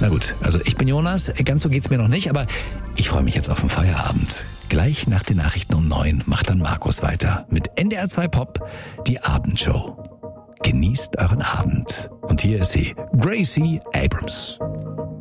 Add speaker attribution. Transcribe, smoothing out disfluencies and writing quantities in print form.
Speaker 1: Na gut, also ich bin Jonas, ganz so geht's mir noch nicht, aber ich freue mich jetzt auf den Feierabend. Gleich nach den Nachrichten um 9 macht dann Markus weiter mit NDR 2 Pop, die Abendshow. Genießt euren Abend. Und hier ist sie, Gracie Abrams.